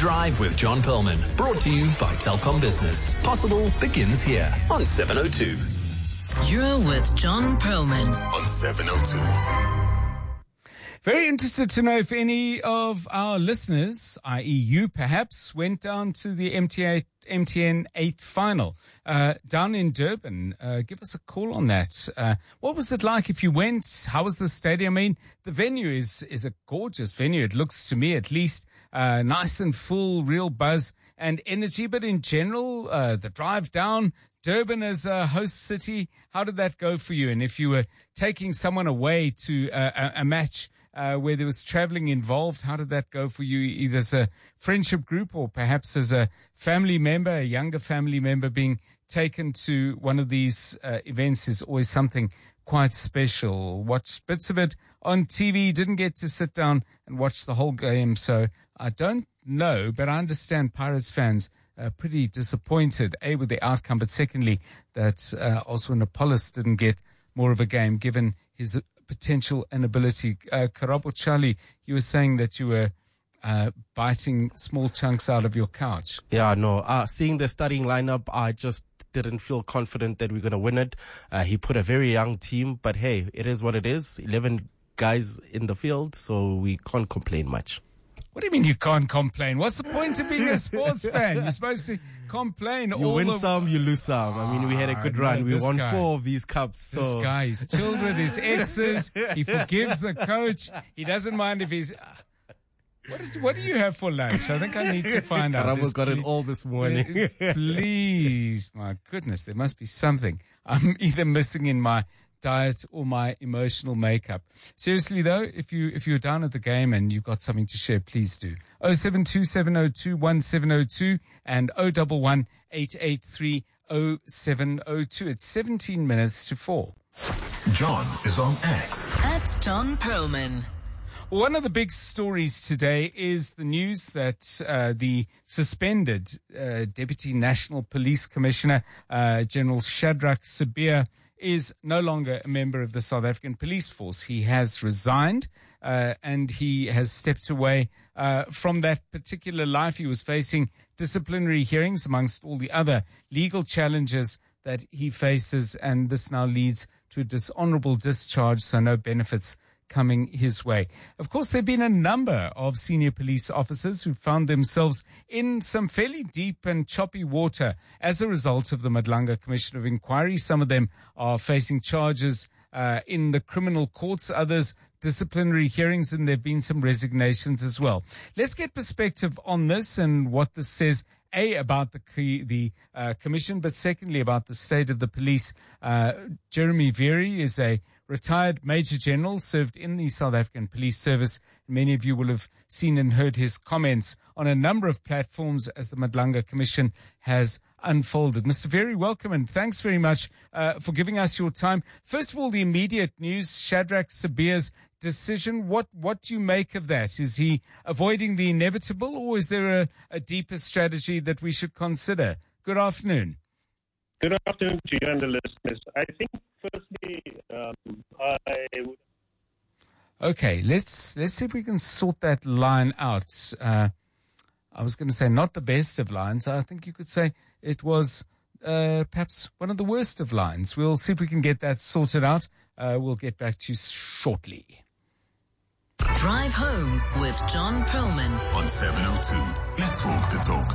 Drive with John Perlman. Brought to you by Telkom Business. Possible begins here on 702. You're with John Perlman On 702. Very interested to know if any of our listeners, i.e. you perhaps, went down to the MTN 8th final down in Durban. Give us a call on that. What was it like if you went? How was the stadium? I mean, the venue is a gorgeous venue. It looks to me, at least, nice and full, real buzz and energy. But in general, the drive down, Durban as a host city, how did that go for you? And if you were taking someone away to a match where there was traveling involved, how did that go for you, either as a friendship group or perhaps as a family member, a younger family member being taken to one of these events is always something quite special. Watched bits of it on TV, didn't get to sit down and watch the whole game, so I don't know, but I understand Pirates fans are pretty disappointed, A, with the outcome, but secondly, that Oswin Apollos didn't get more of a game given his potential and ability. Karabo Charlie, you were saying that you were biting small chunks out of your couch. Yeah, no. Seeing the starting lineup, I just didn't feel confident that we're going to win it. He put a very young team, but hey, it is what it is. 11 guys in the field, so we can't complain much. What do you mean you can't complain? What's the point of being a sports fan? You're supposed to complain. You win some, you lose some. I mean, we had a good run. We won 4 of these cups. So. This guy is chilled with his exes. He forgives the coach. He doesn't mind if he's... What do you have for lunch? I think I need to find out. Karabo's got it all this morning. Please, my goodness, there must be something I'm either missing in my diet or my emotional makeup. Seriously though, if you're down at the game and you've got something to share, please do. 0727021702 and 011-883-0702. It's 17 minutes to 4. John is on X. at John Perlman. One of the big stories today is the news that the suspended Deputy National Police Commissioner, General Shadrack Sibiya, is no longer a member of the South African Police Force. He has resigned and he has stepped away from that particular life. He was facing disciplinary hearings amongst all the other legal challenges that he faces, and this now leads to a dishonorable discharge, so no benefits coming his way. Of course, there have been a number of senior police officers who found themselves in some fairly deep and choppy water as a result of the Madlanga Commission of Inquiry. Some of them are facing charges in the criminal courts, others disciplinary hearings, and there have been some resignations as well. Let's get perspective on this and what this says, A, about the commission, but secondly about the state of the police. Jeremy Veery is a retired Major General, served in the South African Police Service. Many of you will have seen and heard his comments on a number of platforms as the Madlanga Commission has unfolded. Mr. Veery, welcome, and thanks very much for giving us your time. First of all, the immediate news, Shadrack Sibiya's decision. What do you make of that? Is he avoiding the inevitable, or is there a deeper strategy that we should consider? Good afternoon. Good afternoon to you and the listeners. I think, firstly, I would... Okay, let's see if we can sort that line out. I was going to say not the best of lines. I think you could say it was perhaps one of the worst of lines. We'll see if we can get that sorted out. We'll get back to you shortly. Drive home with John Perlman On 702. Let's walk the talk.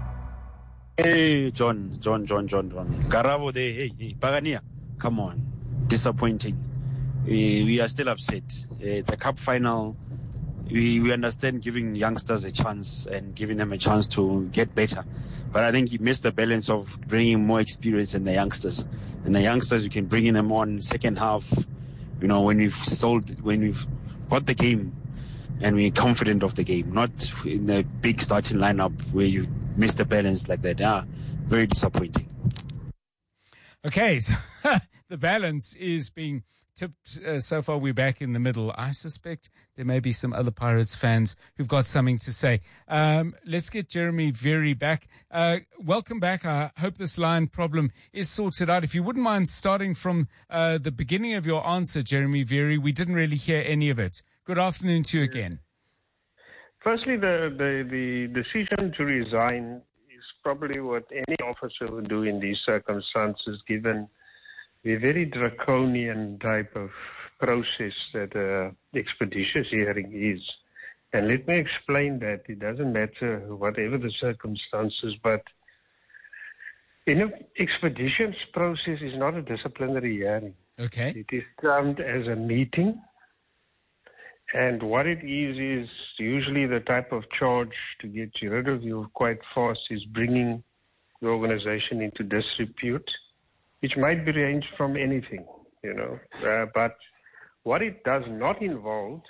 Hey, John. Karabo there, hey, Pagania. Come on. Disappointing. We are still upset. It's a cup final. We understand giving youngsters a chance and giving them a chance to get better. But I think he missed the balance of bringing more experience in the youngsters. And the youngsters, you can bring them on second half, when we've got the game and we're confident of the game, not in the big starting lineup where you miss the balance like that. Yeah, very disappointing. Okay, so the balance is being tipped. So far, we're back in the middle. I suspect there may be some other Pirates fans who've got something to say. Let's get Jeremy Veery back. Welcome back. I hope this line problem is sorted out. If you wouldn't mind starting from the beginning of your answer, Jeremy Veery, we didn't really hear any of it. Good afternoon to you again. Firstly, the decision to resign is probably what any officer would do in these circumstances, given the very draconian type of process that expeditious hearing is. And let me explain that. It doesn't matter whatever the circumstances, but in an expeditious process is not a disciplinary hearing. Okay. It is termed as a meeting. And what it is usually the type of charge to get rid of you quite fast is bringing the organization into disrepute, which might be ranged from anything, but what it does not involve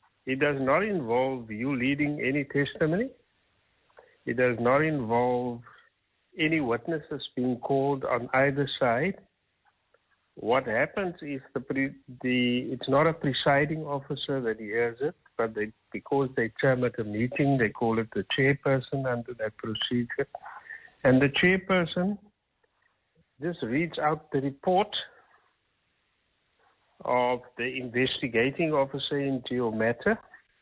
you leading any testimony. It does not involve any witnesses being called on either side. What happens is it's not a presiding officer that hears it, but because they term it a meeting, they call it the chairperson under that procedure. And the chairperson just reads out the report of the investigating officer into your matter,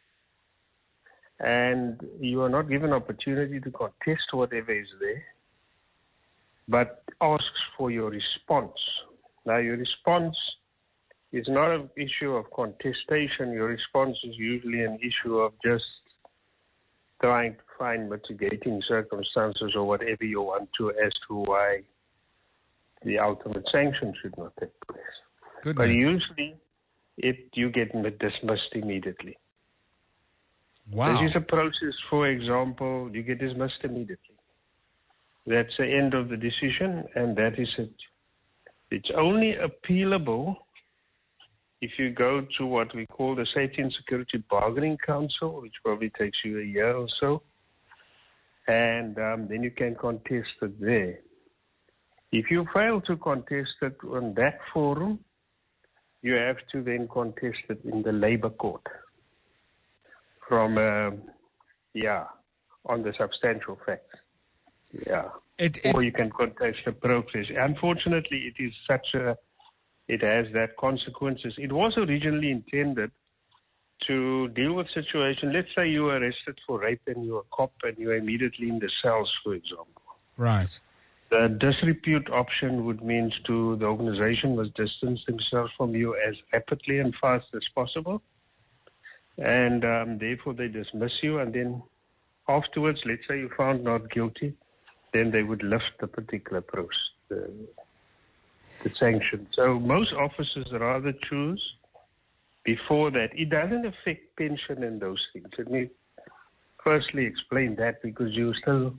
and you are not given opportunity to contest whatever is there, but asks for your response. Now, your response is not an issue of contestation. Your response is usually an issue of just trying to find mitigating circumstances or whatever you want to as to why the ultimate sanction should not take place. Goodness. But usually, you get dismissed immediately. Wow. This is a process, for example, you get dismissed immediately. That's the end of the decision, and that is it. It's only appealable if you go to what we call the Safety and Security Bargaining Council, which probably takes you a year or so, and then you can contest it there. If you fail to contest it on that forum, you have to then contest it in the labor court from, on the substantial facts. Yeah. Or you can contest the process. Unfortunately, it has that consequences. It was originally intended to deal with situation. Let's say you were arrested for rape and you're a cop and you're immediately in the cells, for example. Right. The disrepute option would mean to the organization must distance themselves from you as rapidly and fast as possible. And therefore they dismiss you. And then afterwards, let's say you found not guilty, then they would lift the particular process, the sanction. So most officers rather choose before that. It doesn't affect pension and those things. Let me firstly explain that, because you still,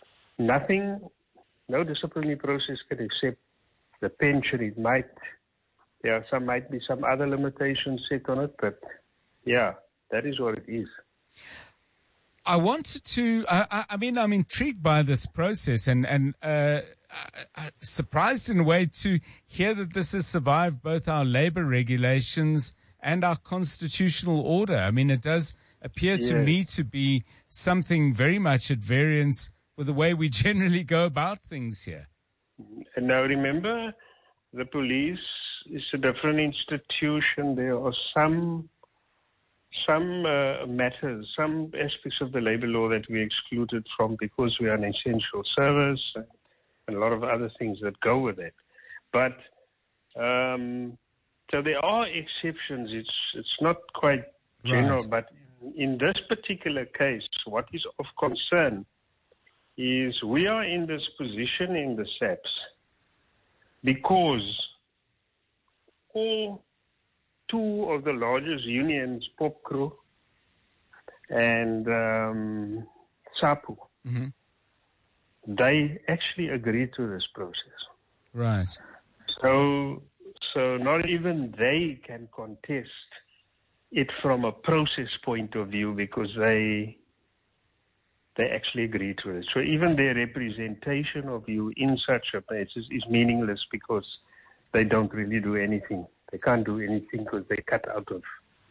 no disciplinary process can accept the pension. Might be some other limitations set on it, but yeah, that is what it is. I wanted to, I'm intrigued by this process and surprised in a way to hear that this has survived both our labor regulations and our constitutional order. I mean, it does appear to me to be something very much at variance with the way we generally go about things here. And now remember, the police is a different institution. There are some matters, some aspects of the labor law that we excluded from because we are an essential service and a lot of other things that go with it. But so there are exceptions. It's not quite general, right. But in this particular case, what is of concern is we are in this position in the SAPS because all two of the largest unions, POPCRU and SAPU, they actually agreed to this process. Right. So not even they can contest it from a process point of view because they actually agree to it. So even their representation of you in such a basis is meaningless because they don't really do anything. They can't do anything because they cut out of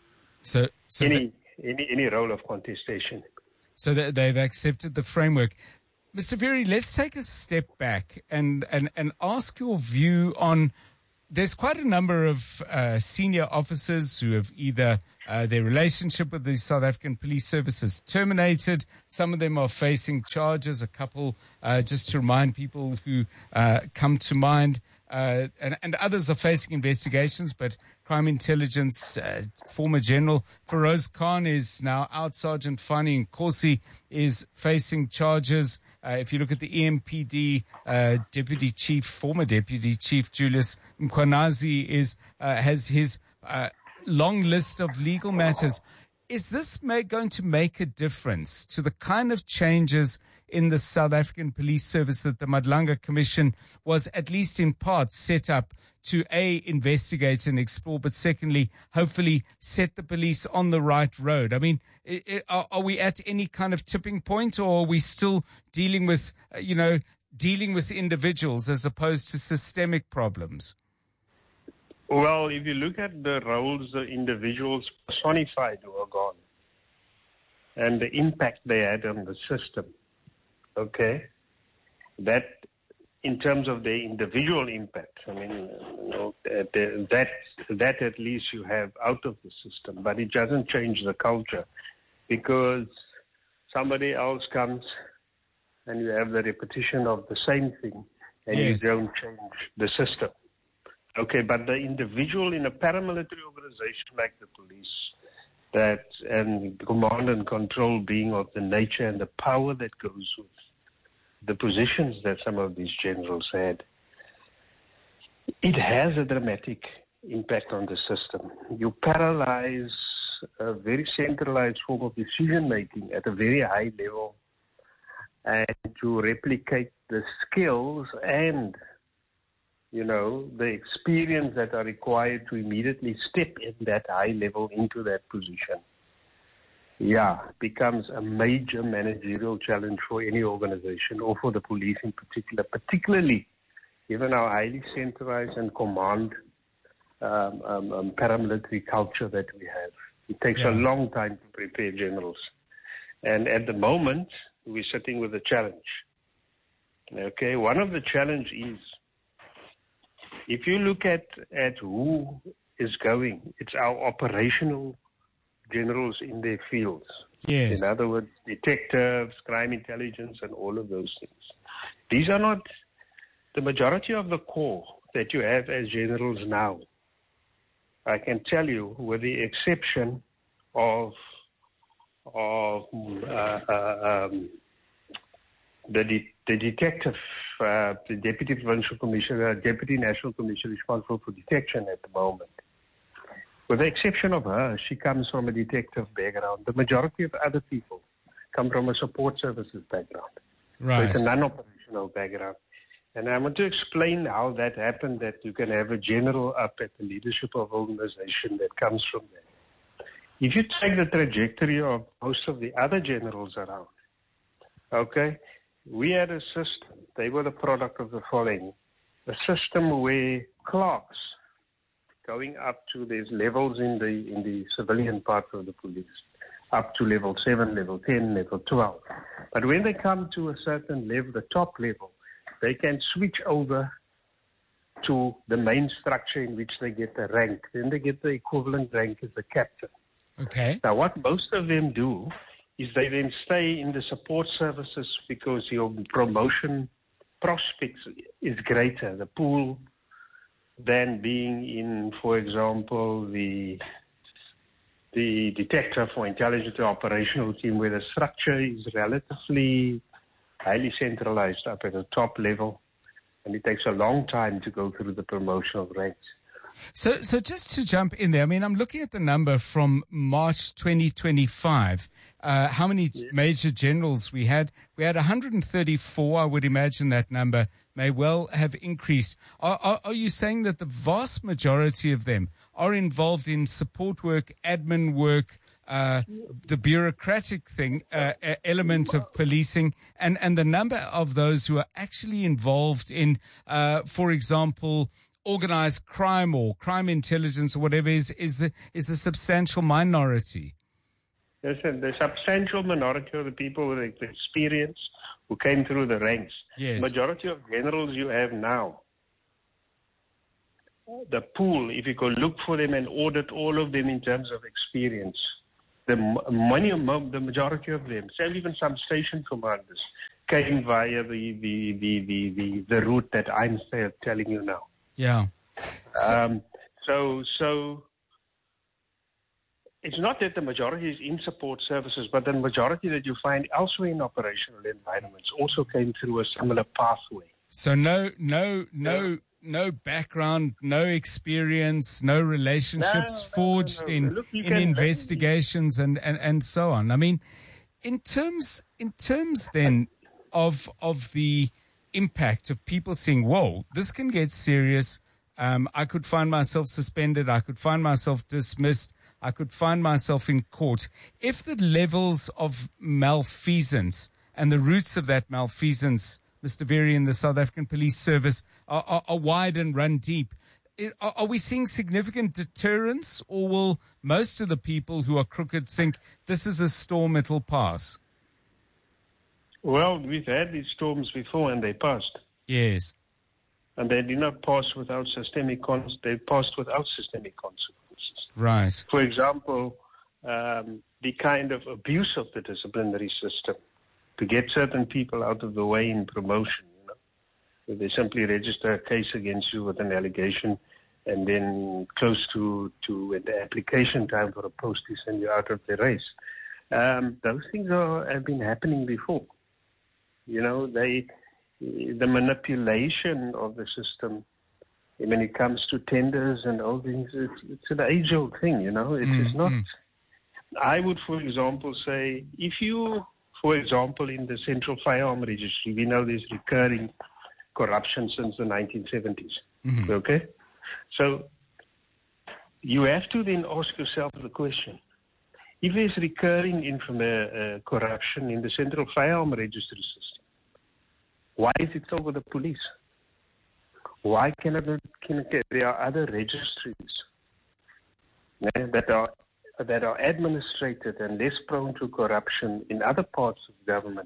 any role of contestation. So they've accepted the framework. Mr. Vieri, let's take a step back and ask your view on. There's quite a number of senior officers who have either their relationship with the South African Police Service is terminated. Some of them are facing charges. A couple, just to remind people who come to mind, and others are facing investigations, but Crime Intelligence former General Feroz Khan is now out. Sergeant Fani Nkosi is facing charges. If you look at the EMPD former Deputy Chief Julius Mkhwanazi has his long list of legal matters. Is this going to make a difference to the kind of changes in the South African Police Service that the Madlanga Commission was, at least in part, set up to investigate and explore, but secondly, hopefully set the police on the right road? I mean, are we at any kind of tipping point, or are we still dealing with individuals as opposed to systemic problems? Well, if you look at the roles the individuals personified who are gone and the impact they had on the system, okay, that in terms of their individual impact, I mean, that at least you have out of the system, but it doesn't change the culture, because somebody else comes and you have the repetition of the same thing, and yes, you don't change the system. Okay, but the individual in a paramilitary organization like the police, and command and control being of the nature and the power that goes with the positions that some of these generals had, it has a dramatic impact on the system. You paralyze a very centralized form of decision-making at a very high level, and to replicate the skills and the experience that are required to immediately step in that high level into that position, becomes a major managerial challenge for any organization, or for the police in particular, particularly given our highly centralized and command paramilitary culture that we have. It takes a long time to prepare generals. And at the moment, we're sitting with a challenge. Okay, one of the challenge is, if you look at who is going, it's our operational generals in their fields. Yes. In other words, detectives, crime intelligence, and all of those things. These are not the majority of the corps that you have as generals now. I can tell you, with the exception of the detective, the Deputy Provincial Commissioner, Deputy National Commissioner responsible for detection at the moment. With the exception of her, she comes from a detective background. The majority of other people come from a support services background. Right. So it's a non-operational background. And I want to explain how that happened, that you can have a general up at the leadership of an organization that comes from there. If you take the trajectory of most of the other generals around, okay, we had a system, they were the product of the following, a system where clerks going up to, there's levels in the civilian part of the police, up to level 7, level 10, level 12. But when they come to a certain level, the top level, they can switch over to the main structure in which they get the rank. Then they get the equivalent rank as the captain. Okay. Now, what most of them do is they then stay in the support services, because your promotion prospects is greater, the pool, than being in, for example, the detective or intelligence or operational team, where the structure is relatively highly centralized up at the top level, and it takes a long time to go through the promotional ranks. So just to jump in there, I mean, I'm looking at the number from March 2025, how many major generals we had. We had 134. I would imagine that number may well have increased. Are you saying that the vast majority of them are involved in support work, admin work, the bureaucratic element of policing, and the number of those who are actually involved in, for example, organized crime or crime intelligence or whatever is a substantial minority? Listen, the substantial minority of the people with experience who came through the ranks. Yes. Majority of generals you have now the pool, if you go look for them and audit all of them in terms of experience, the majority of them, so even some station commanders, came via the route that I'm telling you now. Yeah. So it's not that the majority is in support services, but the majority that you find elsewhere in operational environments also came through a similar pathway. So no background, no experience, no relationships forged in investigations and so on. I mean, in terms then of the impact of people saying, whoa, this can get serious. I could find myself suspended. I could find myself dismissed. I could find myself in court. If the levels of malfeasance and the roots of that malfeasance, Mr. Very, in the South African Police Service are wide and run deep, are we seeing significant deterrence, or will most of the people who are crooked think this is a storm, it'll pass? Well, we've had these storms before and they passed. Yes. And they did not pass without they passed without systemic consequences. Right. For example, the kind of abuse of the disciplinary system to get certain people out of the way in promotion. They simply register a case against you with an allegation, and then close to the application time for a post, they send you out of the race. Those things have been happening before. The manipulation of the system when it comes to tenders and all things, it's an age-old thing, It is not. I would, for example, say, if you, for example, in the Central Firearm Registry, we know there's recurring corruption since the 1970s. Mm-hmm. Okay? So you have to then ask yourself the question, if there's recurring corruption in the Central Firearm Registry system, why is it still with the police? Why there are other registries that are administrated and less prone to corruption in other parts of government?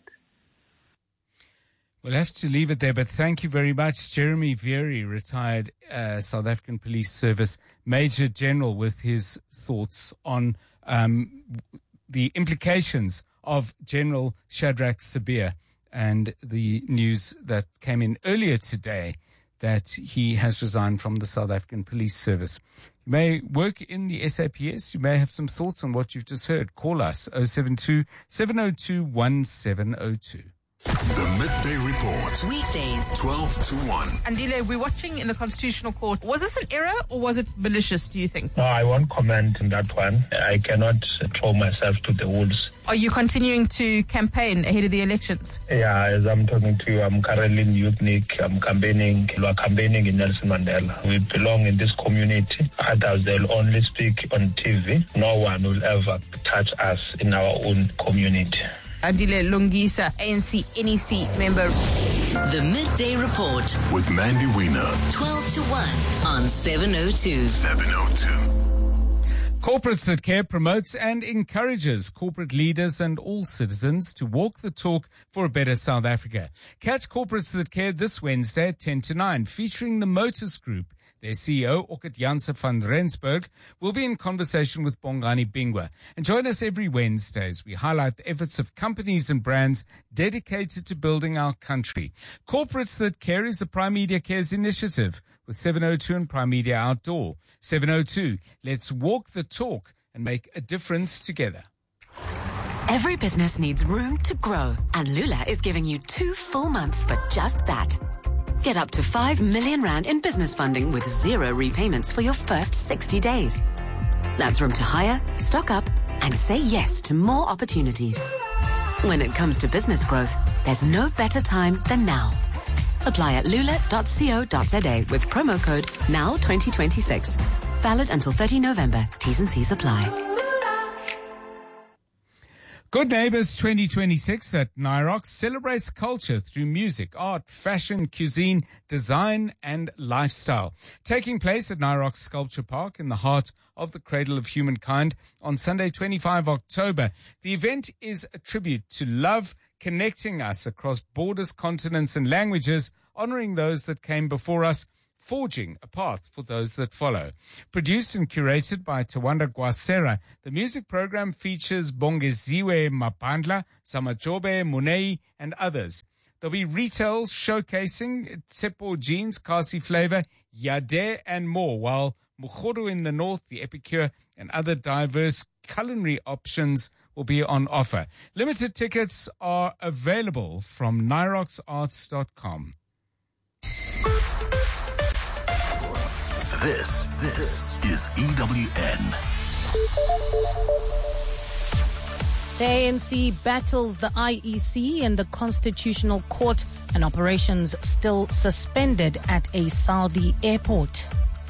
We'll have to leave it there, but thank you very much. Jeremy Very, retired South African Police Service Major General, with his thoughts on the implications of General Shadrack Sibiya and the news that came in earlier today that he has resigned from the South African Police Service. You may work in the SAPS. You may have some thoughts on what you've just heard. Call us 072-702-1702. The Midday Report. Weekdays, 12 to 1. Andile, we're watching in the Constitutional Court. Was this an error or was it malicious, do you think? No, I won't comment on that one. I cannot throw myself to the wolves. Are you continuing to campaign ahead of the elections? Yeah, as I'm talking to you, I'm currently in Youthnik. I'm campaigning. We're campaigning in Nelson Mandela. We belong in this community. Others, they'll only speak on TV. No one will ever touch us in our own community. Andile Lungisa, ANC NEC member. The Midday Report With Mandy Wiener. 12 to 1 on 702. 702. Corporates That Care promotes and encourages corporate leaders and all citizens to walk the talk for a better South Africa. Catch Corporates That Care this Wednesday at 10 to 9, featuring the Motus Group. Their CEO, Orchid Janse van Rensburg, will be in conversation with Bongani Bingwa. And join us every Wednesday as we highlight the efforts of companies and brands dedicated to building our country. Corporates That Care is a Prime Media Cares initiative with 702 and Prime Media Outdoor. 702, let's walk the talk and make a difference together. Every business needs room to grow, and Lula is giving you 2 full months for just that. Get up to 5 million Rand in business funding with 0 repayments for your first 60 days. That's room to hire, stock up, and say yes to more opportunities. When it comes to business growth, there's no better time than now. Apply at lula.co.za with promo code NOW2026. Valid until 30 November. T's and C's apply. Good Neighbors 2026 at Nyrox celebrates culture through music, art, fashion, cuisine, design, and lifestyle. Taking place at Nyrox Sculpture Park in the heart of the Cradle of Humankind on Sunday, 25 October. The event is a tribute to love, connecting us across borders, continents, and languages, honoring those that came before us, forging a path for those that follow. Produced and curated by Tawanda Gwasera, the music program features Bongeziwe Mapandla, Samajobe Munei, and others. There'll be retail showcasing Tsepo Jeans, Kasi Flavor, Yade, and more, while Mukhodo in the north, the Epicure, and other diverse culinary options will be on offer. Limited tickets are available from nyroxarts.com. This is EWN. The ANC battles the IEC in the Constitutional Court, and operations still suspended at a Saudi airport.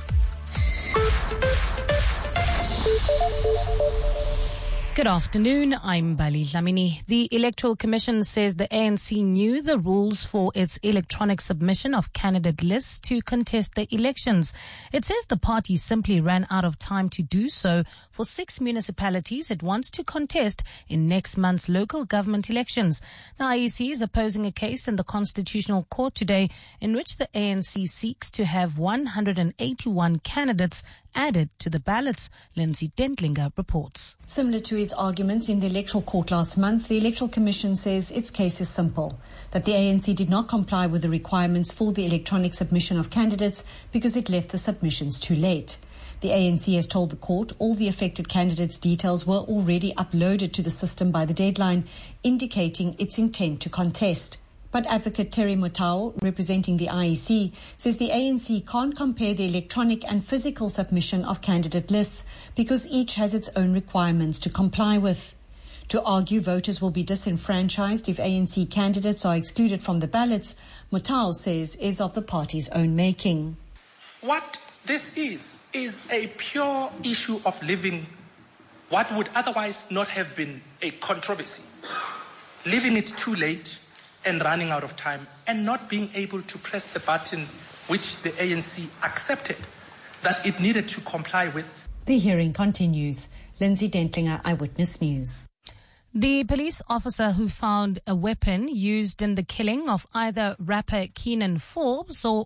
Good afternoon, I'm Bali Dlamini. The Electoral Commission says the ANC knew the rules for its electronic submission of candidate lists to contest the elections. It says the party simply ran out of time to do so for 6 municipalities it wants to contest in next month's local government elections. The IEC is opposing a case in the Constitutional Court today in which the ANC seeks to have 181 candidates added to the ballots. Lindsay Dentlinger reports. Similar to its arguments in the Electoral Court last month, the Electoral Commission says its case is simple, that the ANC did not comply with the requirements for the electronic submission of candidates because it left the submissions too late. The ANC has told the court all the affected candidates' details were already uploaded to the system by the deadline, indicating its intent to contest. But Advocate Terry Motau, representing the IEC, says the ANC can't compare the electronic and physical submission of candidate lists because each has its own requirements to comply with. To argue voters will be disenfranchised if ANC candidates are excluded from the ballots, Motau says is of the party's own making. What this is a pure issue of leaving what would otherwise not have been a controversy, leaving it too late and running out of time and not being able to press the button which the ANC accepted that it needed to comply with. The hearing continues. Lindsay Dentlinger, Eyewitness News. The police officer who found a weapon used in the killing of either rapper Keenan Forbes or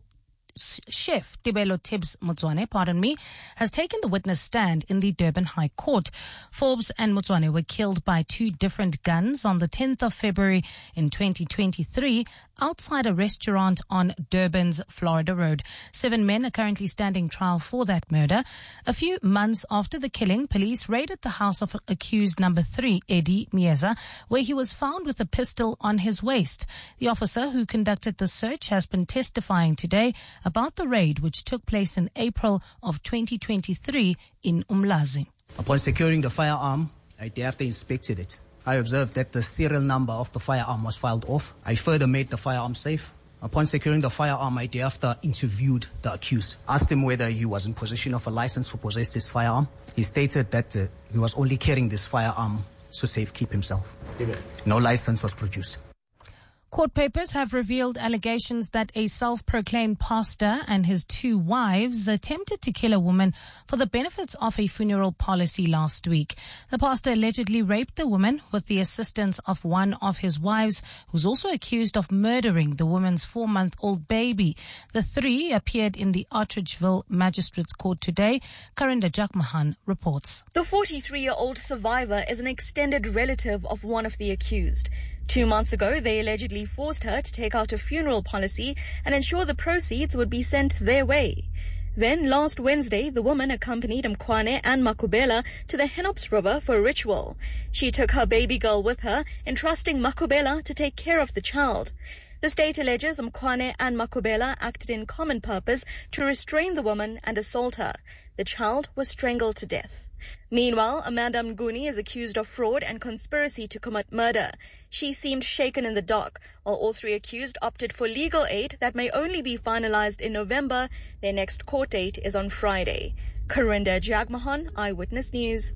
Chef Tibelo Tibbs Motswane, has taken the witness stand in the Durban High Court. Forbes and Motswane were killed by two different guns on the 10th of February in 2023 outside a restaurant on Durban's Florida Road. 7 men are currently standing trial for that murder. A few months after the killing, police raided the house of accused number 3, Eddie Mieza, where he was found with a pistol on his waist. The officer who conducted the search has been testifying today about the raid which took place in April of 2023 in Umlazi. Upon securing the firearm, I thereafter inspected it. I observed that the serial number of the firearm was filed off. I further made the firearm safe. Upon securing the firearm, I thereafter interviewed the accused, asked him whether he was in possession of a license to possess this firearm. He stated that he was only carrying this firearm to safekeep himself. No license was produced. Court papers have revealed allegations that a self-proclaimed pastor and his 2 wives attempted to kill a woman for the benefits of a funeral policy last week. The pastor allegedly raped the woman with the assistance of one of his wives, who's also accused of murdering the woman's 4-month-old baby. The 3 appeared in the Artridgeville Magistrates Court today. Karinda Jakmahan reports. The 43-year-old survivor is an extended relative of one of the accused. 2 months ago, they allegedly forced her to take out a funeral policy and ensure the proceeds would be sent their way. Then, last Wednesday, the woman accompanied Mkwane and Makubela to the Henops River for a ritual. She took her baby girl with her, entrusting Makubela to take care of the child. The state alleges Mkwane and Makubela acted in common purpose to restrain the woman and assault her. The child was strangled to death. Meanwhile, Amanda Mguni is accused of fraud and conspiracy to commit murder. She seemed shaken in the dark, while all 3 accused opted for legal aid that may only be finalized in November. Their next court date is on Friday. Karinda Jagmohan, Eyewitness News.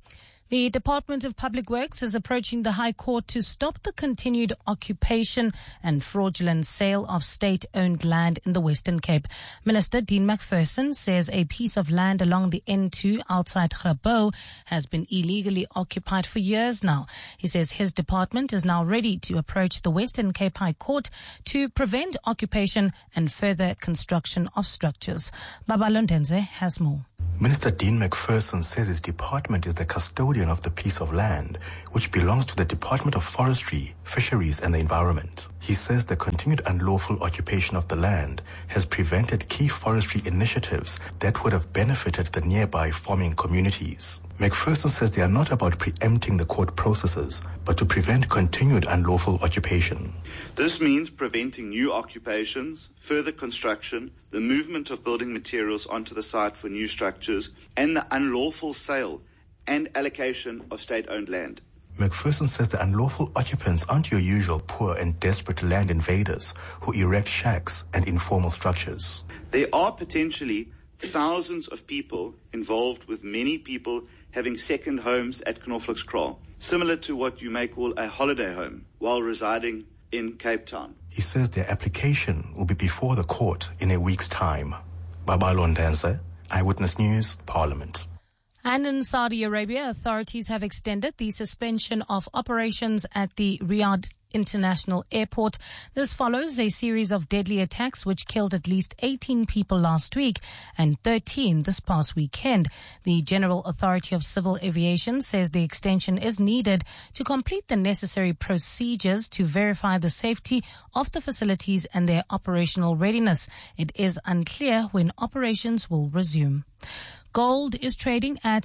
The Department of Public Works is approaching the High Court to stop the continued occupation and fraudulent sale of state-owned land in the Western Cape. Minister Dean McPherson says a piece of land along the N2 outside Grabouw has been illegally occupied for years now. He says his department is now ready to approach the Western Cape High Court to prevent occupation and further construction of structures. Babalondenze has more. Minister Dean McPherson says his department is the custodian of the piece of land, which belongs to the Department of Forestry, Fisheries and the Environment. He says the continued unlawful occupation of the land has prevented key forestry initiatives that would have benefited the nearby farming communities. McPherson says they are not about preempting the court processes, but to prevent continued unlawful occupation. This means preventing new occupations, further construction, the movement of building materials onto the site for new structures, and the unlawful sale and allocation of state-owned land. McPherson says the unlawful occupants aren't your usual poor and desperate land invaders who erect shacks and informal structures. There are potentially thousands of people involved, with many people having second homes at Knoffelkskraal, similar to what you may call a holiday home while residing in Cape Town. He says their application will be before the court in a week's time. Babalondense, Eyewitness News, Parliament. And in Saudi Arabia, authorities have extended the suspension of operations at the Riyadh International Airport. This follows a series of deadly attacks which killed at least 18 people last week and 13 this past weekend. The General Authority of Civil Aviation says the extension is needed to complete the necessary procedures to verify the safety of the facilities and their operational readiness. It is unclear when operations will resume. Gold is trading at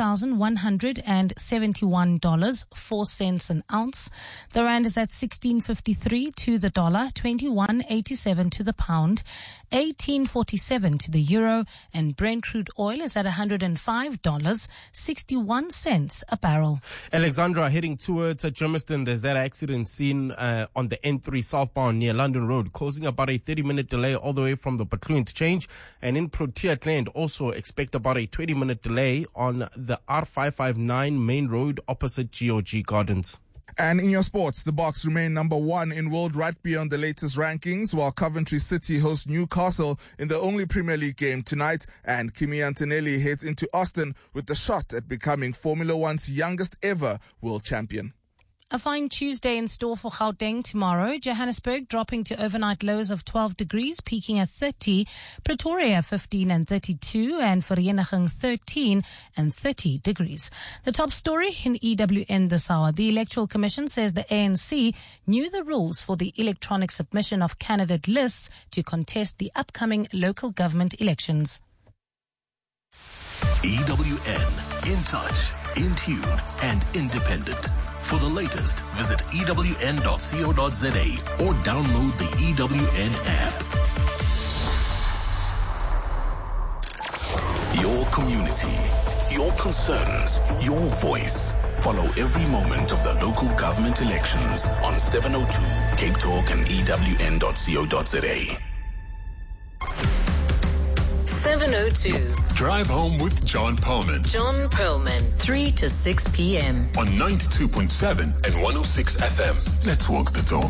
$4,171.04 an ounce. The rand is at 16.53 to the dollar, 21.87 to the pound, 18.47 to the euro, and Brent crude oil is at $105.61 a barrel. Alexandra, heading towards Germiston, there's that accident scene on the N3 southbound near London Road, causing about a 30-minute delay all the way from the Butlu interchange. And in Protea Land, also expect about a 20-minute delay on the R559 main road opposite GOG Gardens. And in your sports, the Boks remain number 1 in world rugby on the latest rankings, while Coventry City hosts Newcastle in the only Premier League game tonight, and Kimi Antonelli heads into Austin with the shot at becoming Formula One's youngest ever world champion. A fine Tuesday in store for Gauteng tomorrow. Johannesburg dropping to overnight lows of 12 degrees, peaking at 30. Pretoria 15 and 32, and Vereeniging 13 and 30 degrees. The top story in EWN this hour. The Electoral Commission says the ANC knew the rules for the electronic submission of candidate lists to contest the upcoming local government elections. EWN, in touch, in tune, and independent. For the latest, visit ewn.co.za or download the EWN app. Your community, your concerns, your voice. Follow every moment of the local government elections on 702 Cape Talk and ewn.co.za. 702. Drive Home with John Perlman. John Perlman, 3 to 6 p.m. on 92.7 and 106 FM. Let's walk the talk.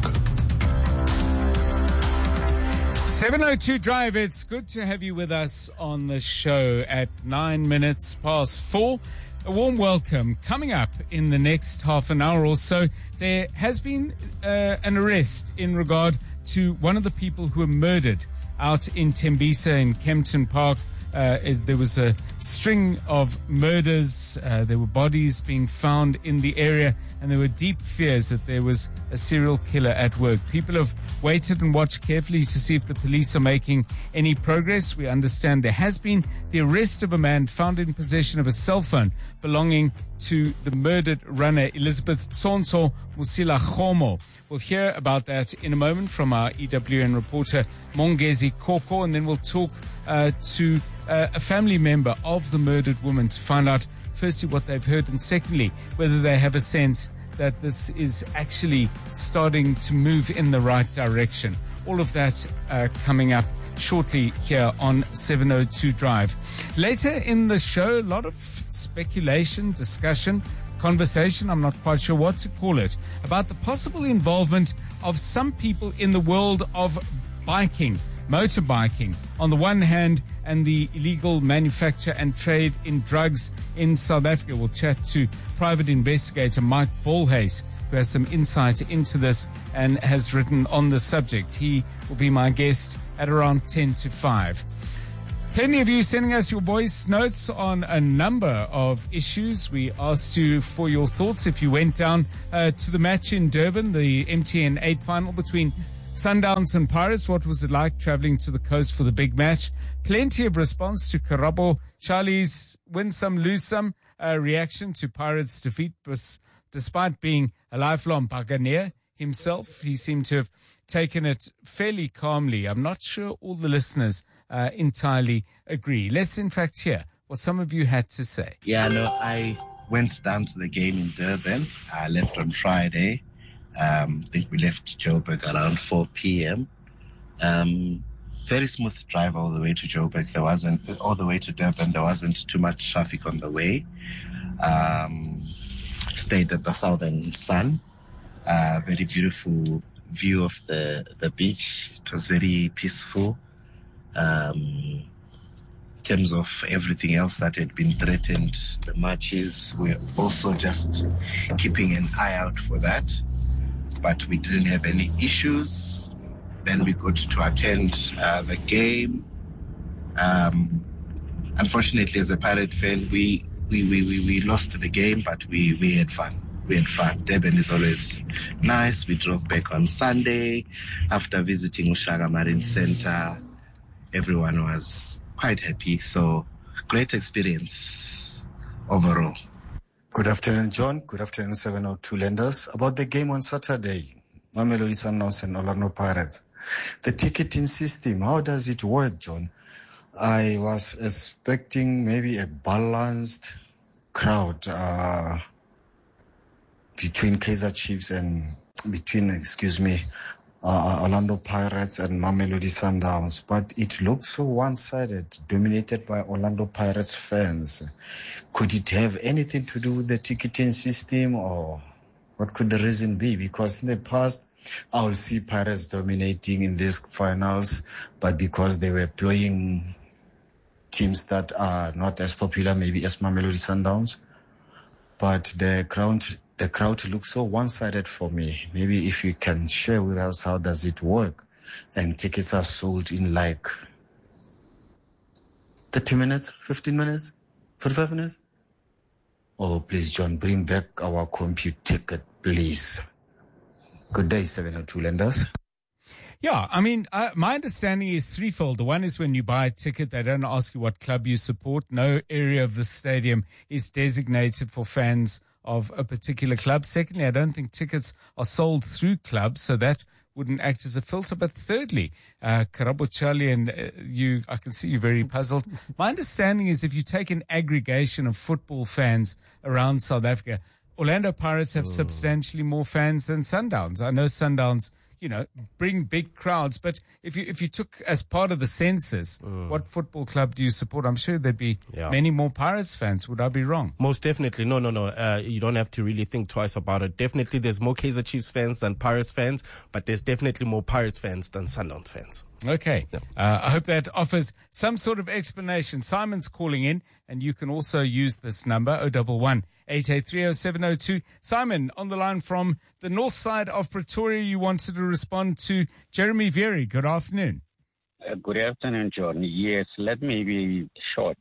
702 Drive, it's good to have you with us on the show at 9 minutes past 4. A warm welcome. Coming up in the next half an hour or so, there has been an arrest in regard to one of the people who were murdered out in Tembisa in Kempton Park. There was a string of murders. There were bodies being found in the area, and there were deep fears that there was a serial killer at work. People have waited and watched carefully to see if the police are making any progress. We understand there has been the arrest of a man found in possession of a cell phone belonging to the murdered runner Elizabeth Tsonso Musila Khomo. We'll hear about that in a moment from our EWN reporter Mongezi Koko, and then we'll talk to a family member of the murdered woman to find out, firstly, what they've heard, and secondly, whether they have a sense that this is actually starting to move in the right direction. All of that coming up shortly here on 702 Drive. Later in the show, a lot of speculation, discussion conversation, I'm not quite sure what to call it, about the possible involvement of some people in the world of biking, motorbiking, on the one hand, and the illegal manufacture and trade in drugs in South Africa. We'll chat to private investigator Mike Bolhuis, who has some insight into this and has written on the subject. He will be my guest at around 10 to 5. Plenty of you sending us your voice notes on a number of issues. We asked you for your thoughts if you went down to the match in Durban, the MTN 8 final between Sundowns and Pirates. What was it like traveling to the coast for the big match? Plenty of response to Karabo Charlie's win some, lose some reaction to Pirates' defeat. Despite being a lifelong Paganeer himself, he seemed to have taken it fairly calmly. I'm not sure all the listeners entirely agree. Let's in fact hear what some of you had to say. Yeah, no, I went down to the game in Durban. I left on Friday. I think we left Joburg around 4 p.m. Very smooth drive all the way to Joburg. All the way to Durban. There wasn't too much traffic on the way. Stayed at the Southern Sun. Very beautiful view of the beach. It was very peaceful. In terms of everything else that had been threatened, the matches, we're also just keeping an eye out for that. But we didn't have any issues. Then we got to attend the game. Unfortunately, as a Pirate fan, we lost the game, but we had fun. Durban is always nice. We drove back on Sunday after visiting Ushaga Marine Center. Everyone was quite happy. So great experience overall. Good afternoon, John. Good afternoon, 702 lenders. About the game on Saturday, Mamelodi Sundowns and Orlando Pirates. The ticketing system, how does it work, John? I was expecting maybe a balanced crowd between Kaizer Chiefs and Orlando Pirates and Mamelodi Sundowns, but it looked so one-sided, dominated by Orlando Pirates fans. Could it have anything to do with the ticketing system, or what could the reason be? Because in the past, I will see Pirates dominating in these finals, but because they were playing teams that are not as popular, maybe as Mamelodi Sundowns, but the crowd looks so one-sided for me. Maybe if you can share with us, how does it work? And tickets are sold in like 30 minutes, 15 minutes, 45 minutes? Oh, please, John, bring back our compute ticket, please. Good day, 702 lenders. Yeah, I mean, my understanding is threefold. The one is when you buy a ticket, they don't ask you what club you support. No area of the stadium is designated for fans of a particular club. Secondly, I don't think tickets are sold through clubs, so that wouldn't act as a filter. But thirdly, Karabo Charlie and you, I can see you very puzzled. My understanding is if you take an aggregation of football fans around South Africa, Orlando Pirates have substantially more fans than Sundowns. I know Sundowns, bring big crowds, but if you took as part of the census, what football club do you support? I'm sure there'd be many more Pirates fans. Would I be wrong? Most definitely. No. You don't have to really think twice about it. Definitely there's more Kaizer Chiefs fans than Pirates fans, but there's definitely more Pirates fans than Sundowns fans. Okay. I hope that offers some sort of explanation. Simon's calling in, and you can also use this number, 011-883-0702. Simon, on the line from the north side of Pretoria, you wanted to respond to Jeremy Vieri. Good afternoon. Good afternoon, John. Yes, let me be short.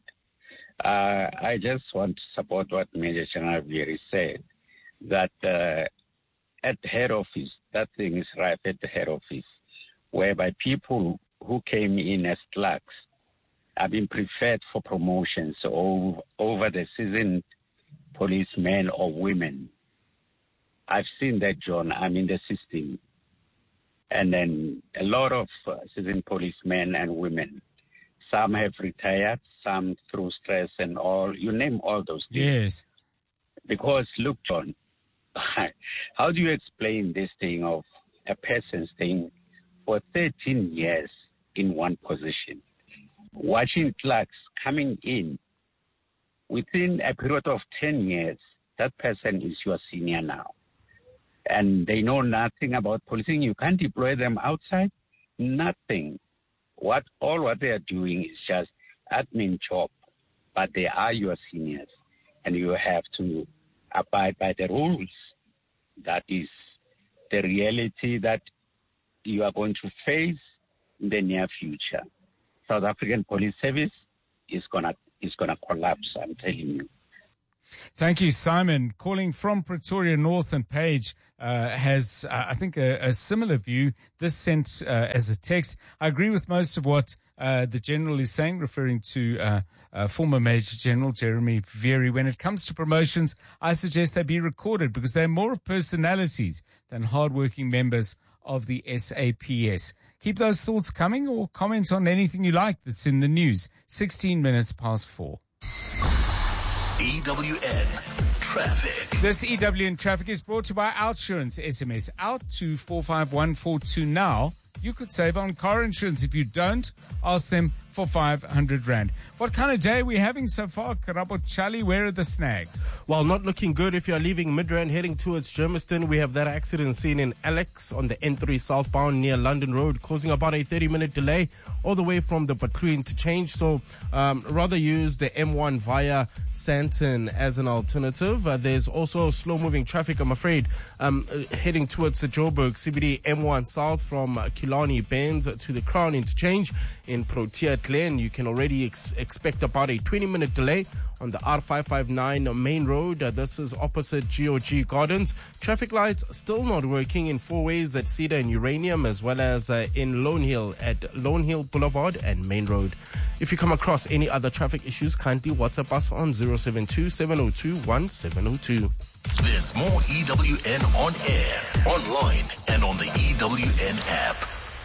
I just want to support what Major General Vieri said, that at the head office, that thing is ripe at the head office, whereby people who came in as clerks have been preferred for promotions over the seasoned policemen or women. I've seen that, John. I'm in the system. And then a lot of seasoned policemen and women, some have retired, some through stress and all. You name all those things. Yes. Because, look, John, how do you explain this thing of a person staying for 13 years in one position, watching clerks coming in within a period of 10 years, that person is your senior now. And they know nothing about policing. You can't deploy them outside. Nothing. All what they are doing is just admin job, but they are your seniors, and you have to abide by the rules. That is the reality that you are going to face in the near future. South African Police Service is gonna collapse, I'm telling you. Thank you, Simon. Calling from Pretoria North, and Paige has, I think, a similar view. This sent as a text. I agree with most of what the General is saying, referring to former Major General Jeremy Veery. When it comes to promotions, I suggest they be recorded because they're more of personalities than hardworking members of the SAPS. Keep those thoughts coming or comment on anything you like that's in the news. 16 minutes past 4. EWN Traffic. This EWN Traffic is brought to you by OUTsurance. SMS out to 45142 now. You could save on car insurance. If you don't, ask them for 500 Rand. What kind of day are we having so far, Karabo Chali? Where are the snags? Well, not looking good if you're leaving Midrand heading towards Germiston. We have that accident seen in Alex on the N3 southbound near London Road, causing about a 30-minute delay all the way from the Butlu interchange. So rather use the M1 via Sandton as an alternative. There's also slow-moving traffic, I'm afraid, heading towards the Joburg CBD M1 south from Killarney Bends to the Crown interchange in Protea Glen. You can already expect about a 20-minute delay on the R559 main road. This is opposite GOG Gardens. Traffic lights still not working in four ways at Cedar and Uranium, as well as in Lone Hill at Lone Hill Boulevard and Main Road. If you come across any other traffic issues, kindly WhatsApp us on 072-702-1702. There's more EWN on air, online, and on the EWN app.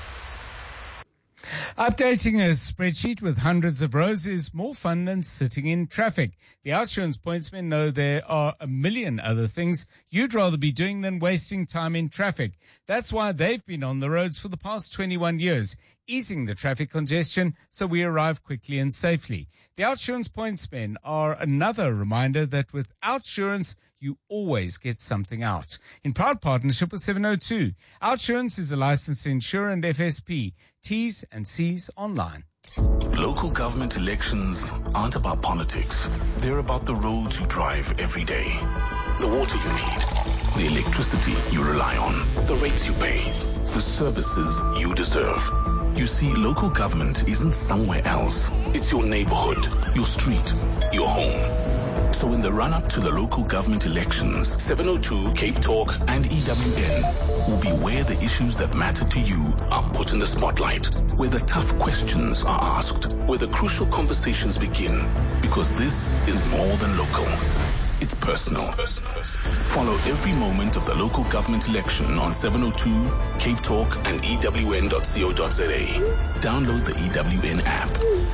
Updating a spreadsheet with hundreds of rows is more fun than sitting in traffic. The OUTsurance pointsmen know there are a million other things you'd rather be doing than wasting time in traffic. That's why they've been on the roads for the past 21 years, easing the traffic congestion so we arrive quickly and safely. The OUTsurance pointsmen are another reminder that with OUTsurance, you always get something out. In proud partnership with 702. OUTsurance is a licensed insurer and FSP. T's and C's online. Local government elections aren't about politics. They're about the roads you drive every day, the water you need, the electricity you rely on, the rates you pay, the services you deserve. You see, local government isn't somewhere else. It's your neighborhood, your street, your home. So in the run-up to the local government elections, 702, Cape Talk, and EWN will be where the issues that matter to you are put in the spotlight, where the tough questions are asked, where the crucial conversations begin, because this is more than local. It's personal. Follow every moment of the local government election on 702, Cape Talk, and EWN.co.za. Download the EWN app.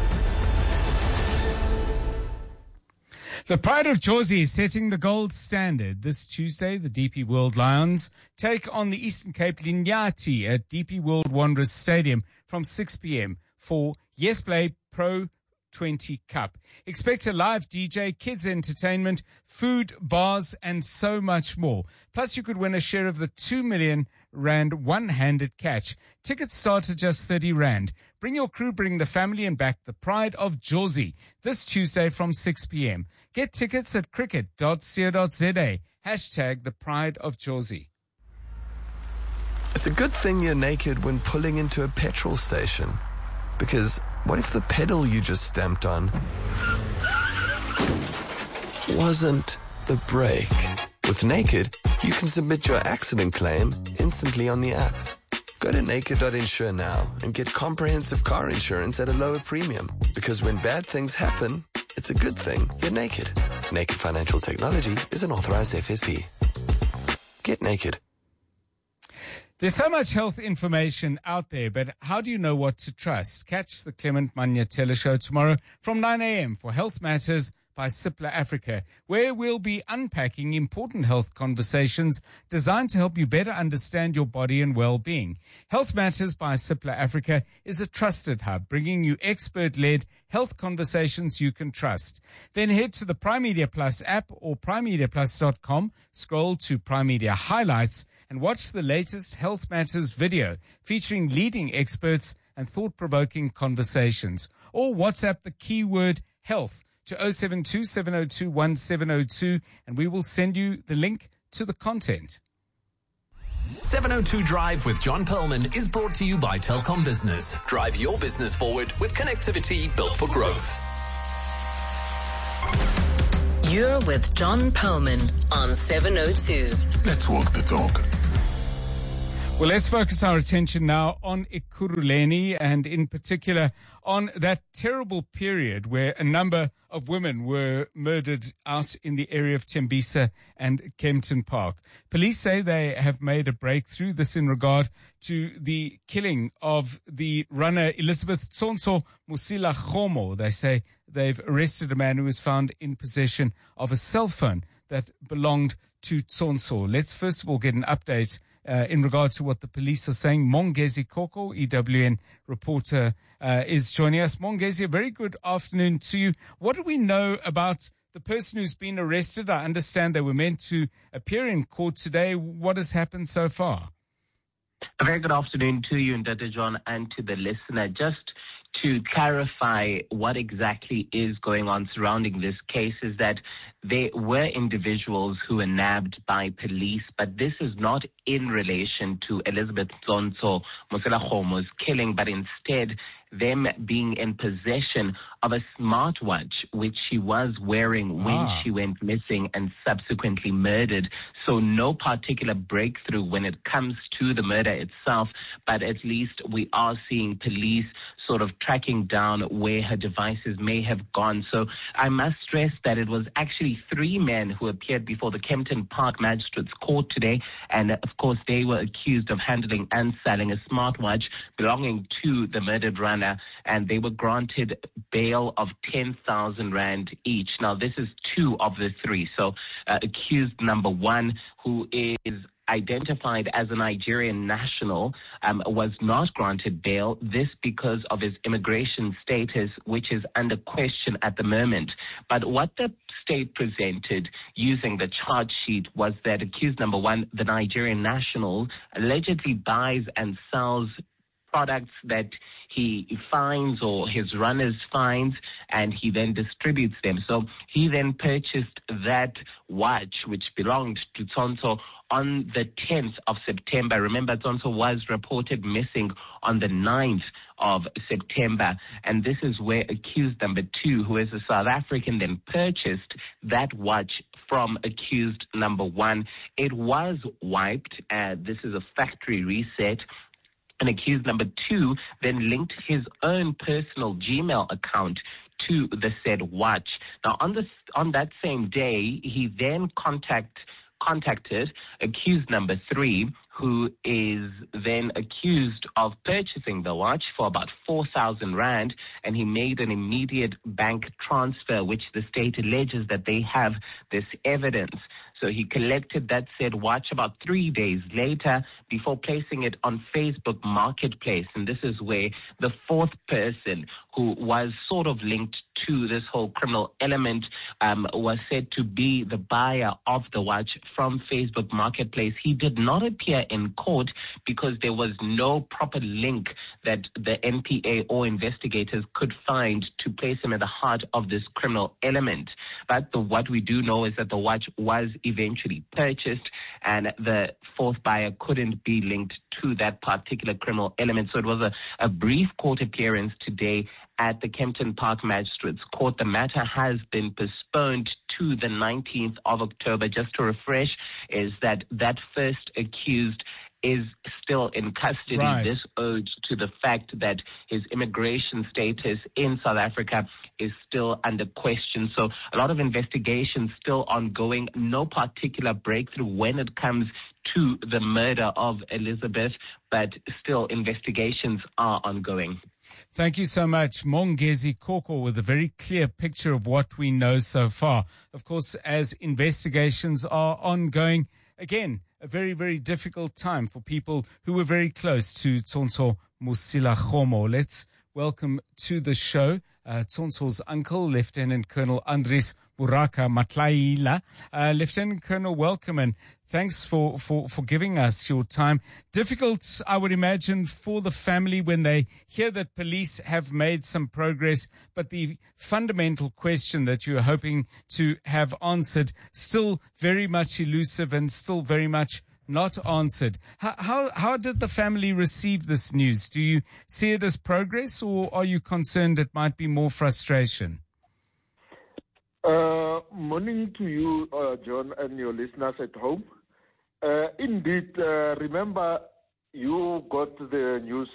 The Pride of Jozi is setting the gold standard. This Tuesday, the DP World Lions take on the Eastern Cape Linyati at DP World Wanderers Stadium from 6 p.m. for Yes Play Pro 20 Cup. Expect a live DJ, kids entertainment, food, bars, and so much more. Plus, you could win a share of the 2 million Rand one-handed catch. Tickets start at just 30 Rand. Bring your crew, bring the family, and back the Pride of Jozi this Tuesday from 6 p.m. Get tickets at cricket.co.za. Hashtag the Pride of Jozi. It's a good thing you're naked when pulling into a petrol station. Because what if the pedal you just stamped on wasn't the brake? With Naked, you can submit your accident claim instantly on the app. Go to naked.insure now and get comprehensive car insurance at a lower premium. Because when bad things happen, it's a good thing you're naked. Naked Financial Technology is an authorized FSP. Get naked. There's so much health information out there, but how do you know what to trust? Catch the Clement Manyatela Show tomorrow from 9 a.m. for Health Matters, by Cipla Africa, where we'll be unpacking important health conversations designed to help you better understand your body and well-being. Health Matters by Cipla Africa is a trusted hub, bringing you expert-led health conversations you can trust. Then head to the Prime Media Plus app or primemediaplus.com, scroll to Prime Media Highlights, and watch the latest Health Matters video featuring leading experts and thought-provoking conversations. Or WhatsApp the keyword health to 072-702-1702, and we will send you the link to the content. 702 Drive with John Perlman is brought to you by Telkom Business. Drive your business forward with connectivity built for growth. You're with John Perlman on 702. Let's walk the talk. Well, let's focus our attention now on Ekurhuleni, and in particular on that terrible period where a number of women were murdered out in the area of Tembisa and Kempton Park. Police say they have made a breakthrough, this in regard to the killing of the runner Elizabeth Tsonso Musila Khomo. They say they've arrested a man who was found in possession of a cell phone that belonged to Tsonso. Let's first of all get an update in regard to what the police are saying. Mongezi Koko, EWN reporter, is joining us. Mongezi, a very good afternoon to you. What do we know about the person who's been arrested? I understand they were meant to appear in court today. What has happened so far? A very good afternoon to you, Ndata John, and to the listener. Just to clarify what exactly is going on surrounding this case is that there were individuals who were nabbed by police, but this is not in relation to Elizabeth Tsonso Musila Khomo's killing, but instead them being in possession of a smartwatch which she was wearing when she went missing and subsequently murdered. So no particular breakthrough when it comes to the murder itself, but at least we are seeing police sort of tracking down where her devices may have gone. So I must stress that it was actually 3 men who appeared before the Kempton Park Magistrates Court today, and of course they were accused of handling and selling a smartwatch belonging to the murdered runner, and they were granted bail of 10,000 rand each. Now this is 2 of the 3. So accused number 1, who is identified as a Nigerian national, was not granted bail, this because of his immigration status, which is under question at the moment. But what the state presented using the charge sheet was that accused number 1, the Nigerian national, allegedly buys and sells products that he finds or his runners finds, and he then distributes them. So he then purchased that watch, which belonged to Tsonso, on the 10th of September. Remember, Tsonso was reported missing on the 9th of September. And this is where accused number 2, who is a South African, then purchased that watch from accused number 1. It was wiped. This is a factory reset. And accused number 2 then linked his own personal Gmail account to the said watch. Now, on that same day, he then contacted accused number 3, who is then accused of purchasing the watch for about 4,000 rand, and he made an immediate bank transfer, which the state alleges that they have this evidence. So he collected that said watch about 3 days later before placing it on Facebook Marketplace. And this is where the 4th person, who was sort of linked to this whole criminal element, was said to be the buyer of the watch from Facebook Marketplace. He did not appear in court because there was no proper link that the NPA or investigators could find to place him at the heart of this criminal element. But what we do know is that the watch was eventually purchased, and the 4th buyer couldn't be linked to that particular criminal element. So it was a brief court appearance today at the Kempton Park Magistrates Court. The matter has been postponed to the 19th of October. Just to refresh, is that first accused is still in custody. Right. This owed to the fact that his immigration status in South Africa is still under question. So a lot of investigations still ongoing. No particular breakthrough when it comes to the murder of Elizabeth, but still investigations are ongoing. Thank you so much, Mongezi Koko, with a very clear picture of what we know so far. Of course, as investigations are ongoing, again, a very, very difficult time for people who were very close to Tsonso Mosilakgomo. Let's welcome to the show Tsonso's uncle, Lieutenant Colonel Andries Moraka Matlaila. Lieutenant Colonel, welcome, and thanks for giving us your time. Difficult, I would imagine, for the family when they hear that police have made some progress, but the fundamental question that you're hoping to have answered still very much elusive and still very much not answered. How did the family receive this news? Do you see it as progress, or are you concerned it might be more frustration? Morning to you, John, and your listeners at home. Indeed, remember, you got the news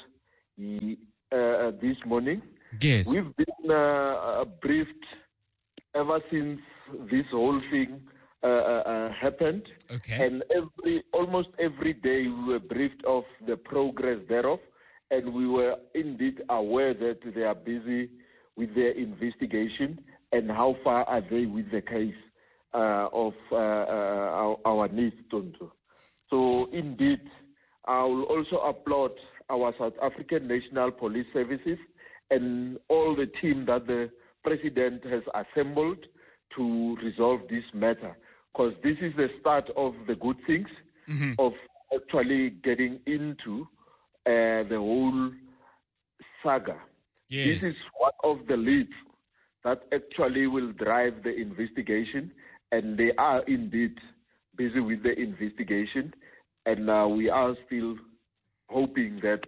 this morning. Yes. We've been briefed ever since this whole thing happened. Okay. And almost every day we were briefed of the progress thereof, and we were indeed aware that they are busy with their investigation and how far are they with the case of our niece Tonto. So indeed, I will also applaud our South African National Police Services and all the team that the President has assembled to resolve this matter, because this is the start of the good things of actually getting into the whole saga. Yes. This is one of the leads that actually will drive the investigation, and they are indeed busy with the investigation, and we are still hoping that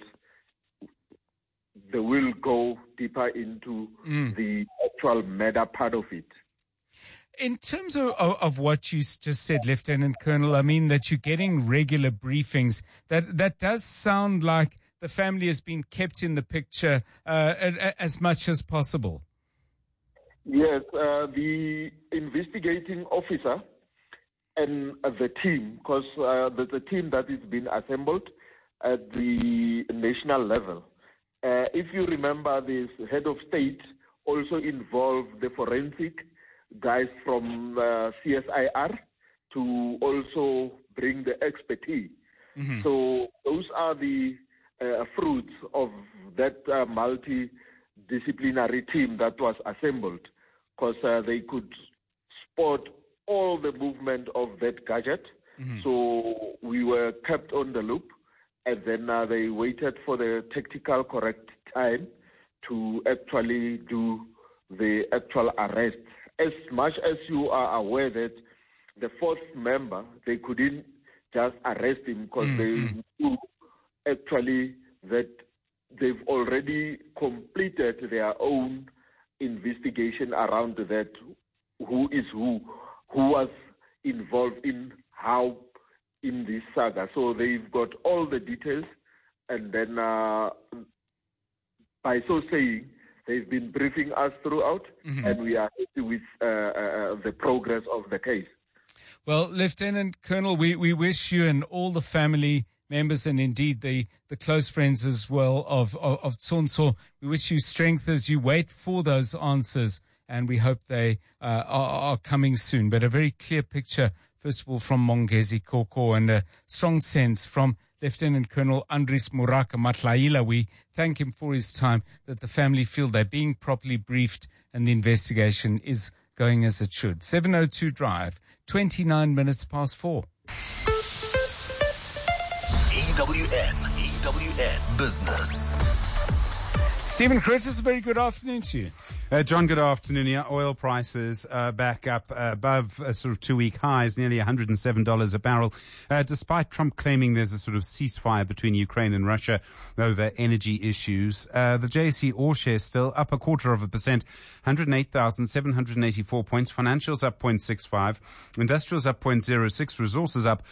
they will go deeper into the actual murder part of it. In terms of what you just said, Lieutenant Colonel, I mean that you're getting regular briefings. That does sound like the family has been kept in the picture as much as possible. Yes, the investigating officer and the team, because the team that is being assembled at the national level. If you remember, this head of state also involved the forensic guys from CSIR to also bring the expertise. So those are the fruits of that multidisciplinary team that was assembled, because they could spot all the movement of that gadget. So we were kept on the loop, and then they waited for the tactical correct time to actually do the actual arrest. As much as you are aware that the fourth member, they couldn't just arrest him because they knew actually that they've already completed their own investigation around that, who is who was involved in how in this saga. So they've got all the details, and then by so saying, they've been briefing us throughout, and we are happy with the progress of the case. Well, Lieutenant Colonel, we wish you and all the family members, and indeed the close friends as well of Tsonso, we wish you strength as you wait for those answers, and we hope they are coming soon. But a very clear picture, first of all, from Mongezi Koko, and a strong sense from Lieutenant Colonel Andries Moraka Matlaila. We thank him for his time, that the family feel they're being properly briefed and the investigation is going as it should. 702 Drive, 29 minutes past 4. EWN Business. Stephen Curtis, very good afternoon to you. John, good afternoon. Yeah, oil prices back up above sort of 2-week highs, nearly $107 a barrel, despite Trump claiming there's a sort of ceasefire between Ukraine and Russia over energy issues. The JSE All Share still up 0.25%, 108,784 points. Financials up 0.65, industrials up 0.06, resources up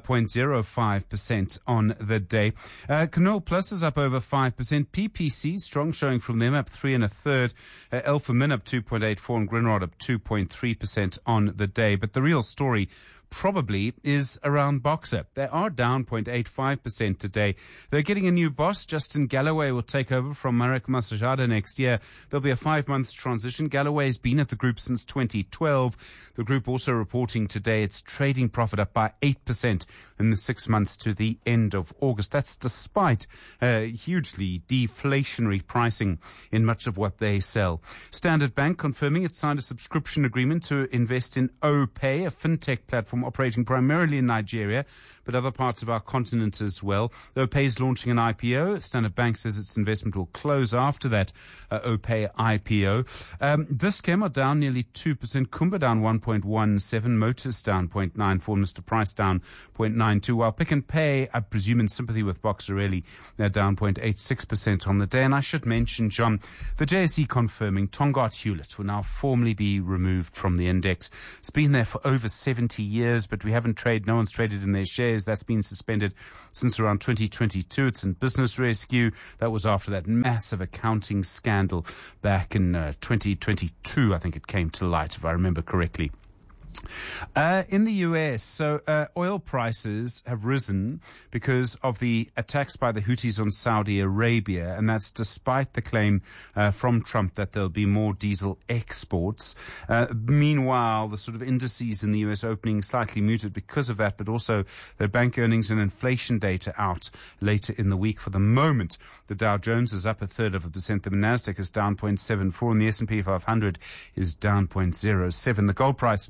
0.05% on the day. Canola Plus is up over 5%. PPC strong showing from them, up 3 1/3. Alpha Min up 2.84 and Grindrod up 2.3% on the day. But the real story probably is around Boxer. They are down 0.85% today. They're getting a new boss. Justin Galloway will take over from Marek Masajada next year. There'll be a 5-month transition. Galloway's been at the group since 2012. The group also reporting today its trading profit up by 8% in the 6 months to the end of August. That's despite hugely deflationary pricing in much of what they sell. Standard Bank confirming it signed a subscription agreement to invest in OPay, a fintech platform operating primarily in Nigeria, but other parts of our continent as well. OPay is launching an IPO. Standard Bank says its investment will close after that OPay IPO. Dis-Chem are down nearly 2%. Kumba down 1.17. Motors down 0.94. Mr. Price down 0.92. While Pick and Pay, I presume in sympathy with Boxer really, they're down 0.86% on the day. And I should mention, John, the JSE confirming Tongaat Hewlett will now formally be removed from the index. It's been there for over 70 years, but no one's traded in their shares. That's been suspended since around 2022. It's in business rescue. That was after that massive accounting scandal back in 2022, I think it came to light, if I remember correctly. In the US, oil prices have risen because of the attacks by the Houthis on Saudi Arabia, and that's despite the claim from Trump that there'll be more diesel exports. Meanwhile, the sort of indices in the US opening slightly muted because of that, but also their bank earnings and inflation data out later in the week. For the moment, the Dow Jones is up 0.33%, the Nasdaq is down 0.74%, and the S&P 500 is down 0.07%. The gold price,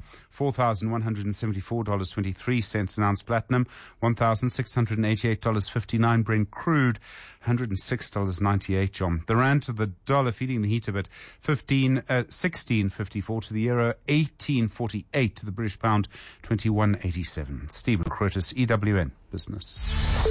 $4,174.23 an ounce. Platinum, $1,688.59. Brent crude, $106.98, John. The rand to the dollar feeding the heat a bit, 16.54 to the euro, 18.48 to the British pound, 21.87. Stephen Crotus, EWN Business.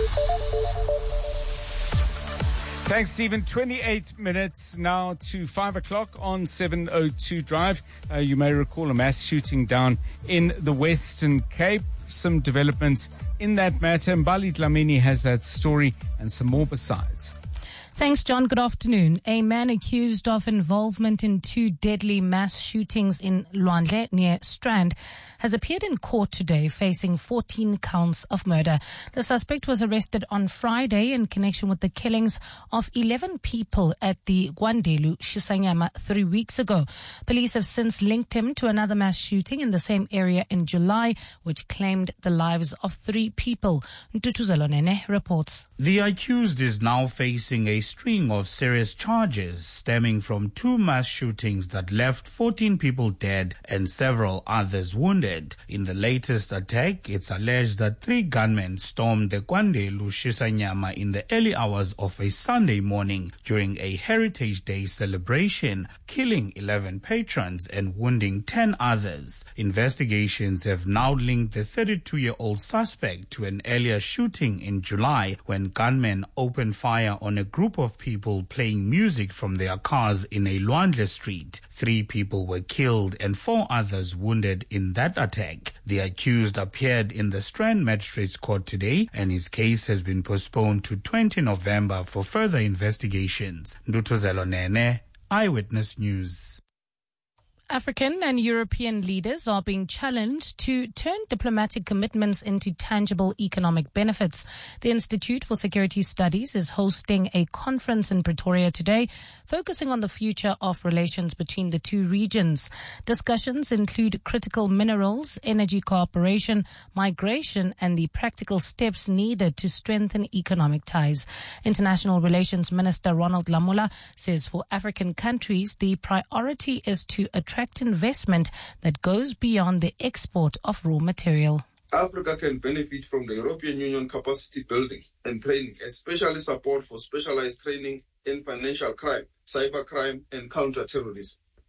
Thanks, Stephen. 28 minutes now to 5 o'clock on 702 Drive. You may recall a mass shooting down in the Western Cape. Some developments in that matter. Mbali Dlamini has that story and some more besides. Thanks, John. Good afternoon. A man accused of involvement in 2 deadly mass shootings in Lwandle near Strand has appeared in court today facing 14 counts of murder. The suspect was arrested on Friday in connection with the killings of 11 people at the Gwandelu Shisanyama 3 weeks ago. Police have since linked him to another mass shooting in the same area in July, which claimed the lives of 3 people. Ntutu Zelonene reports. The accused is now facing a string of serious charges stemming from 2 mass shootings that left 14 people dead and several others wounded. In the latest attack, it's alleged that 3 gunmen stormed the Gwandelu Shisanyama in the early hours of a Sunday morning during a Heritage Day celebration, killing 11 patrons and wounding 10 others. Investigations have now linked the 32-year-old suspect to an earlier shooting in July when gunmen opened fire on a group of people playing music from their cars in a Lwandle street. 3 people were killed and 4 others wounded in that attack. The accused appeared in the Strand Magistrates Court today, and his case has been postponed to 20 November for further investigations. Ndutu Zelonene, Eyewitness News. African and European leaders are being challenged to turn diplomatic commitments into tangible economic benefits. The Institute for Security Studies is hosting a conference in Pretoria today, focusing on the future of relations between the 2 regions. Discussions include critical minerals, energy cooperation, migration, and the practical steps needed to strengthen economic ties. International Relations Minister Ronald Lamola says for African countries, the priority is to attract investment that goes beyond the export of raw material. Africa can benefit from the European Union capacity building and training, especially support for specialized training in financial crime, cybercrime, and counter-terrorism.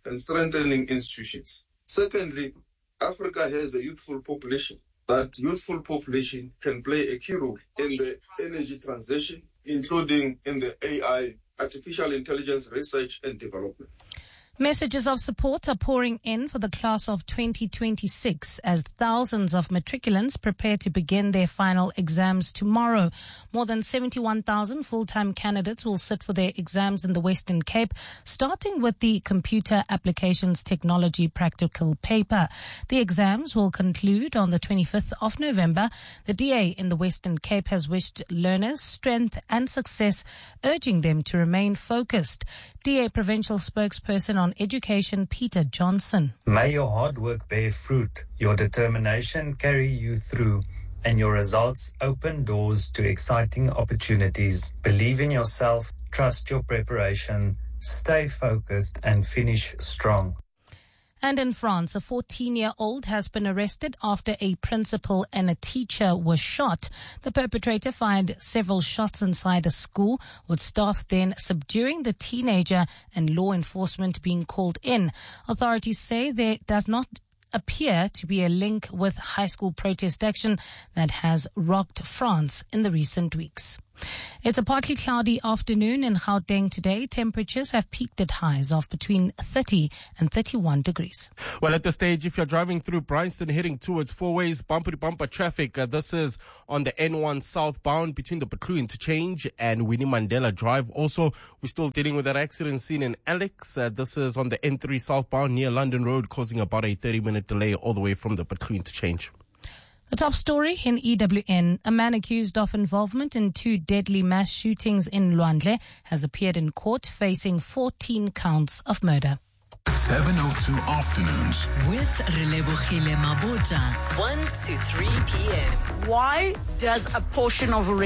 and strengthening institutions. Secondly, Africa has a youthful population. That youthful population can play a key role in the energy transition, including in the AI, artificial intelligence research and development. Messages of support are pouring in for the class of 2026 as thousands of matriculants prepare to begin their final exams tomorrow. More than 71,000 full-time candidates will sit for their exams in the Western Cape, starting with the Computer Applications Technology practical paper. The exams will conclude on the 25th of November. The DA in the Western Cape has wished learners strength and success, urging them to remain focused. DA provincial spokesperson on education, Peter Johnson. May your hard work bear fruit, your determination carry you through, and your results open doors to exciting opportunities. Believe in yourself, trust your preparation, stay focused, and finish strong. And in France, a 14-year-old has been arrested after a principal and a teacher were shot. The perpetrator fired several shots inside a school, with staff then subduing the teenager and law enforcement being called in. Authorities say there does not appear to be a link with high school protest action that has rocked France in the recent weeks. It's a partly cloudy afternoon in Gauteng today. Temperatures have peaked at highs of between 30 and 31 degrees. Well, at this stage, if you're driving through Bryanston heading towards Four Ways, bumper-to-bumper traffic. This is on the N1 southbound between the Patlu interchange and Winnie Mandela Drive. Also, we're still dealing with that accident scene in Alex. This is on the N3 southbound near London Road, causing about a 30-minute delay all the way from the Patlu interchange. The top story in EWN, a man accused of involvement in 2 deadly mass shootings in Lwandle has appeared in court facing 14 counts of murder. 702 Afternoons with Relebogile Mabotja, 1 to 3 p.m. Why does a portion of